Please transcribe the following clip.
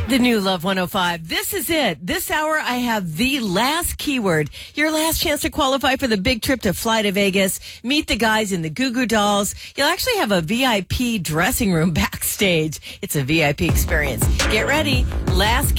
The new Love 105. This is it. This hour, I have the last keyword. Your last chance to qualify for the big trip to fly to Vegas. Meet the guys in the Goo Goo Dolls. You'll actually have a VIP dressing room backstage. It's a VIP experience. Get ready. Last